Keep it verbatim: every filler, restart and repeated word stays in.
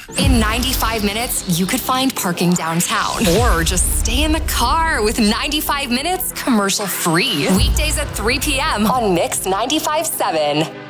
In ninety-five minutes, you could find parking downtown or just stay in the car with ninety-five minutes commercial free. Weekdays at three p.m. on Mix ninety-five point seven.